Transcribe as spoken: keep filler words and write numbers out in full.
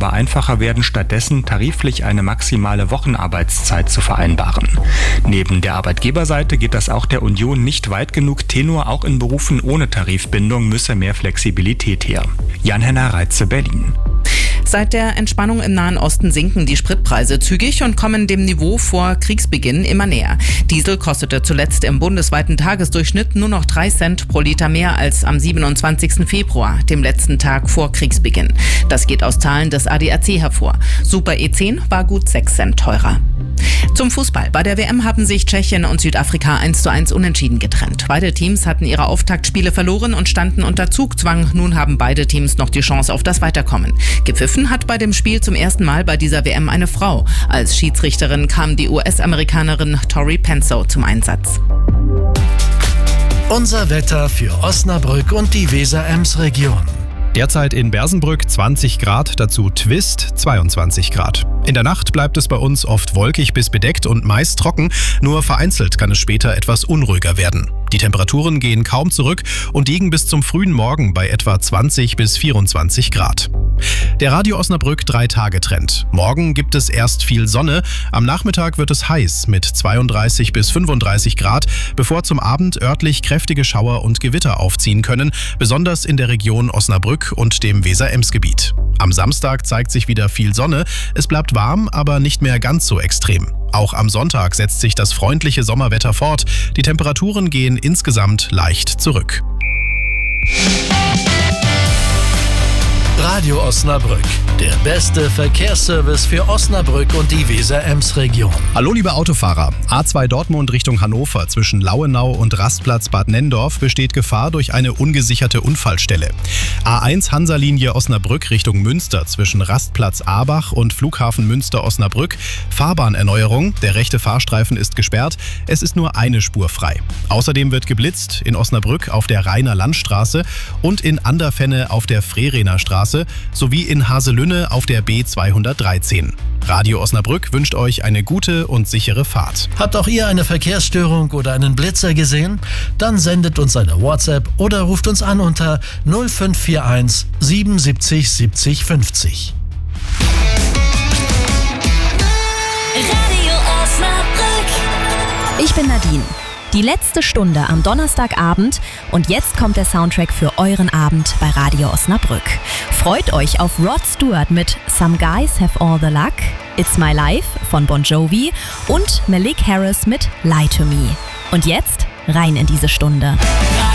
aber einfacher werden, stattdessen tariflich eine maximale Wochenarbeitszeit zu vereinbaren. Neben der Arbeitgeberseite geht das auch der Union nicht weit genug. Tenor, auch in Berufen ohne Tarifbindung müsse mehr Flexibilität her. Jan-Henner Reitze, Berlin. Seit der Entspannung im Nahen Osten sinken die Spritpreise zügig und kommen dem Niveau vor Kriegsbeginn immer näher. Diesel kostete zuletzt im bundesweiten Tagesdurchschnitt nur noch drei Cent pro Liter mehr als am siebenundzwanzigsten Februar, dem letzten Tag vor Kriegsbeginn. Das geht aus Zahlen des A D A C hervor. Super E zehn war gut sechs Cent teurer. Zum Fußball. Bei der W M haben sich Tschechien und Südafrika eins zu eins unentschieden getrennt. Beide Teams hatten ihre Auftaktspiele verloren und standen unter Zugzwang. Nun haben beide Teams noch die Chance auf das Weiterkommen. Gepfiffen hat bei dem Spiel zum ersten Mal bei dieser W M eine Frau. Als Schiedsrichterin kam die U S-Amerikanerin Tori Penso zum Einsatz. Unser Wetter für Osnabrück und die Weser-Ems-Region. Derzeit in Bersenbrück zwanzig Grad, dazu Twist zweiundzwanzig Grad. In der Nacht bleibt es bei uns oft wolkig bis bedeckt und meist trocken, nur vereinzelt kann es später etwas unruhiger werden. Die Temperaturen gehen kaum zurück und liegen bis zum frühen Morgen bei etwa zwanzig bis vierundzwanzig Grad. Der Radio Osnabrück drei-Tage-Trend. Morgen gibt es erst viel Sonne, am Nachmittag wird es heiß mit zweiunddreißig bis fünfunddreißig Grad, bevor zum Abend örtlich kräftige Schauer und Gewitter aufziehen können, besonders in der Region Osnabrück und dem Weser-Ems-Gebiet. Am Samstag zeigt sich wieder viel Sonne, es bleibt warm, aber nicht mehr ganz so extrem. Auch am Sonntag setzt sich das freundliche Sommerwetter fort, die Temperaturen gehen insgesamt leicht zurück. Radio Osnabrück, der beste Verkehrsservice für Osnabrück und die Weser-Ems-Region. Hallo liebe Autofahrer, A zwei Dortmund Richtung Hannover zwischen Lauenau und Rastplatz Bad Nenndorf besteht Gefahr durch eine ungesicherte Unfallstelle. A eins Hansa-Linie Osnabrück Richtung Münster zwischen Rastplatz Abach und Flughafen Münster-Osnabrück. Fahrbahnerneuerung, der rechte Fahrstreifen ist gesperrt, es ist nur eine Spur frei. Außerdem wird geblitzt in Osnabrück auf der Rheiner Landstraße und in Anderfenne auf der Frerener Straße sowie in Haselünne auf der B zweihundertdreizehn. Radio Osnabrück wünscht euch eine gute und sichere Fahrt. Habt auch ihr eine Verkehrsstörung oder einen Blitzer gesehen? Dann sendet uns eine WhatsApp oder ruft uns an unter null fünf vier eins siebenundsiebzig siebzig fünfzig. Radio Osnabrück. Ich bin Nadine. Die letzte Stunde am Donnerstagabend und jetzt kommt der Soundtrack für euren Abend bei Radio Osnabrück. Freut euch auf Rod Stewart mit Some Guys Have All the Luck, It's My Life von Bon Jovi und Malik Harris mit Lie to Me. Und jetzt rein in diese Stunde.